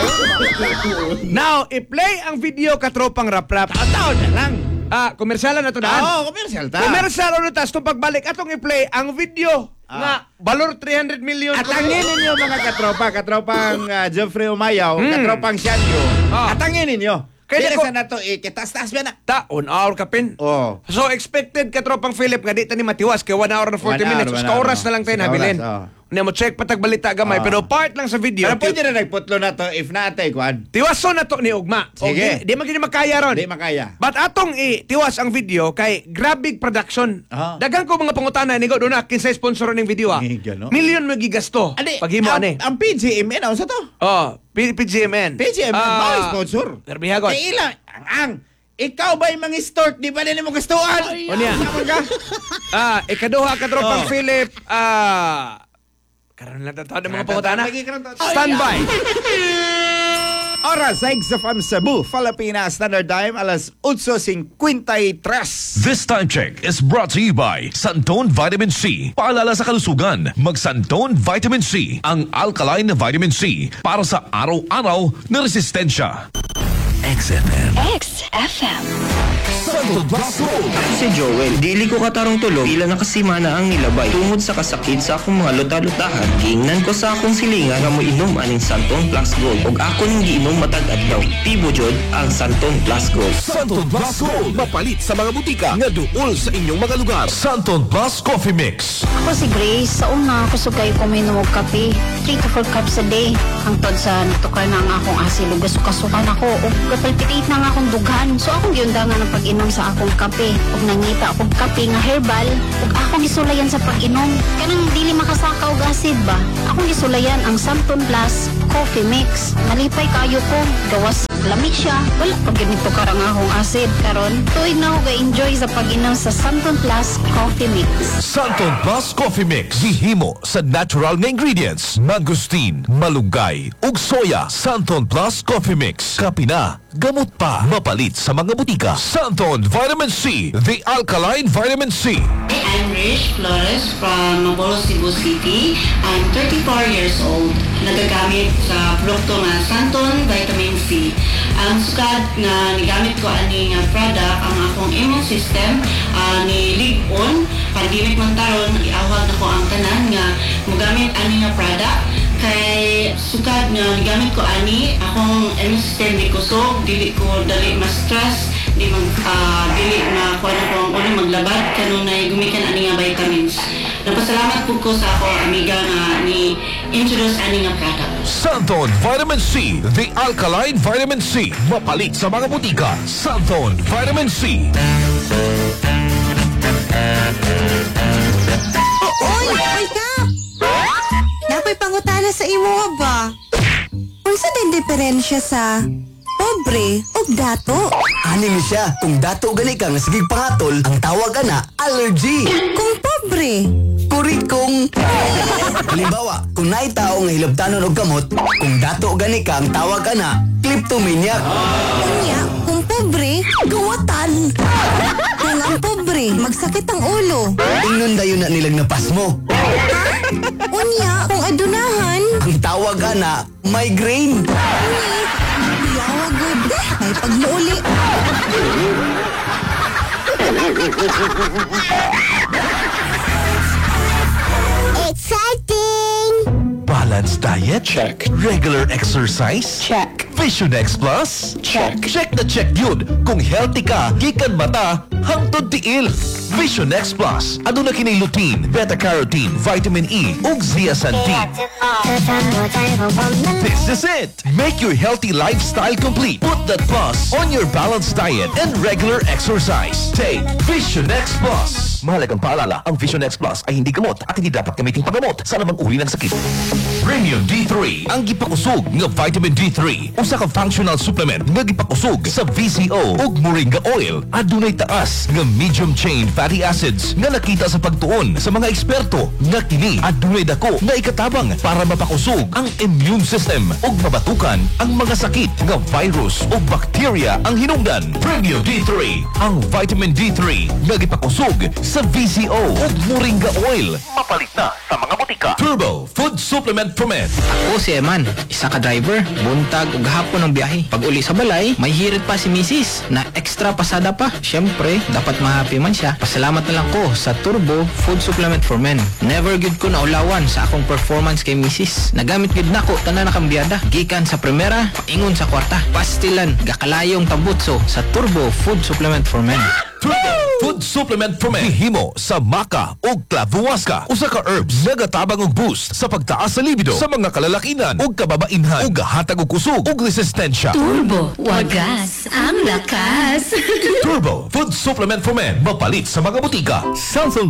Now, i-play ang video katropang rap-rap. Taon na lang. Ah, komersyalan na to daan. Oo, commercial ta. Komersal ano tas itong pagbalik atong i-play ang video Ah. nga valor three hundred million. Atangin ninyo mga katropa, katropang uh, Jeffrey Umayaw, katropang Sianyo. Ah. Atangin ninyo. Kaya Kaya ko- sa nato, eh, kitas-tas ba na? Ta, one hour kapin. Oh. So expected ka tropang Philip nga di ta ni matiwas kay one hour and forty One hour, minutes. one Sa hour, oras no. na lang tayo Sa nabilin. oras, oh. Una mo check patag balita gamay Ah. pero part lang sa video. Pero pwede ti- na nagputlo na to if naatay, kuan. tiwaso na to ni Ugma. O, Sige. Di, di magiging makaya ron. Di makaya. But atong i tiwas ang video kay Grabig Production. Ah. Dagang ko mga pangutana ni go doon na kinsa sponsor ning video ah. Eh, gano? Million mo gigasto. Adi, Paghimo ang, ani. ang P G M N, ano sa to? Oh, P- PGMN. P G M N, Ah, uh, sponsor. Nerbihagon. Kaya ilang, ang, ang, ikaw ba yung mga start, di ba nila mo gustuhan? O niya. Ah, ikaduha ka tropang Oh. Philip. Ah, karon lang tato ng mga pangutana. Lagi ka ng tato. Standby. Oras, sa X F M Cebu, Pilipinas Standard Time, alas eight fifty-three. This time check is brought to you by Santon Vitamin C. Paalala sa kalusugan, mag Santon Vitamin C, ang alkaline na vitamin C para sa araw-araw na resistensya. X F M. X F M. Santon Plus Gold. Si Joel, dili ko katarong tulog pila nakasimana ang nilabay tungod sa kasakit sa akong mga luta-lutahan. Giingnan ko sa akong silingan nga mo inom aning Santon Plus Gold ug ako ning giinom matag adlaw. Tibo jud ang Santon Plus Gold. Santon Plus Gold. Mapalit sa mga butika nga duol sa inyong mga lugar. Santon Plus Coffee Mix. Ako si Grace. Sa una, ako sugay ko may numog kape. three to four cups a day. Hangtod sa natukar na ang akong asil. Ug gasukasukan ako. Ug gapalpitate na nga akong dughan. So akong giundangan ang pag-inom sa akong kape. Ug nangita akong kape nga herbal. Ug akong gisulayan sa pag-inom. Kanang dili makasakaw og acid ba? Akong gisulayan ang Santon Plus Coffee Mix. Malipay kayo ko. Gawas lamig siya. Wala pag ganito karang akong acid. Karon, tuig na ako ga-enjoy sa pag-inom sa Santon Plus Coffee Mix. Santon Plus Coffee Mix. Gihimo sa natural na ingredients. Mangustin, malunggay, ug soya. Santon Plus Coffee Mix. Kapina, gamot pa. Mapalit sa mga butika. Santon Vitamin C. The Alkaline Vitamin C. I'm Rish Flores from Mabolo, Cebu City. I'm thirty-four years old. Nagagamit sa produkto nga Santon Vitamin C. Ang sukad nga nigamit ko ani nga product ang akong immune system uh, ni Ligon. Pandemic man taron, iawag na ko ang tanan nga mogamit ani nga product. Kay sukad nga nigamit ko ani akong immune system di kusog, dili ko dali ma-stress, di mag uh, dili na kuan akong uli maglabad kanunay gumikan ani nga vitamins. Nagpasalamat po ko sa ako amiga nga ni introduce ani nga product. Santon Vitamin C. The Alkaline Vitamin C. Mapalit sa mga butika. Santon Vitamin C. sa imo ba? Unsa din diferensya sa pobre ug dato? Ani ni siya, kung dato gani ka nga sigig pangatol, ang tawag ana allergy. Kung pobre, Kurikong. Halimbawa, kung naay tao nga hilabtanon og gamot, kung dato gani ka ang tawag ana kleptomaniac. unya, kung pobre, gawatan. Kung ang pobre, magsakit ang ulo. Ingnon dayon na nilang napasmo. Unya, kung adunahan, Ang tawag ana migraine. yawa good. Ay pagmuuli. Exciting! Balanced diet? Check. Regular exercise? Check. Vision X Plus? Check. Check na check yun kung healthy ka, gikan mata, hangtod tiil. Vision X Plus. Aduna kini lutein, beta-carotene, vitamin E, ug zeaxanthin. This is it. Make your healthy lifestyle complete. Put that plus on your balanced diet and regular exercise. Take Vision X Plus. Mahalagang paalala, ang Vision X Plus ay hindi gamot at hindi dapat gamitin panggamot sa namang uri ng sakit. Premium D three, ang gipakusog nga vitamin D three. Usa ka functional supplement nga gipakusog sa V C O ug moringa oil. Adunay taas nga medium chain fatty acids nga nakita sa pagtuon sa mga eksperto nga kini adunay dako nga ikatabang para mapakusog ang immune system ug mabatukan ang mga sakit nga virus ug bacteria ang hinungdan. Premium D three, ang vitamin D three nga gipakusog sa V C O ug moringa oil. Mapalit na sa mga butika. Turbo Food Supplement for Men. Ako si Eman, isa ka driver, buntag ug hapon ang biyahe. Pag uli sa balay, may hirit pa si Missus na extra pasada pa. Siyempre, dapat ma-happy man siya. Pasalamat na lang ko sa Turbo Food Supplement for Men. Never gid ko naulawan sa akong performance kay Missus Nagamit gid nako tanan na kambyada. Gikan sa primera, paingon sa kwarta. Pastilan, gakalayong tambutso sa Turbo Food Supplement for Men. Turbo Food Supplement for Men. Himo sa maca ug clavuasca. Usa ka herbs nga gatabang og boost sa pagtaas sa libido sa mga kalalakinan ug kababainhan ug gahatag og kusog ug resistensya. Turbo, wagas, ang lakas. Turbo Food Supplement for Men. Mapalit sa mga butika. Samsung